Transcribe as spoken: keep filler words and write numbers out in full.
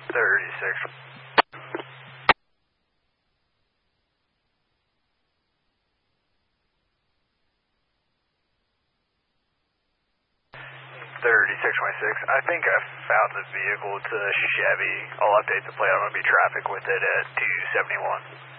thirty-six. thirty-six twenty-six. I think I found the vehicle. It's a Chevy. I'll update the plate. I'm going to be traffic with it at two seventy-one.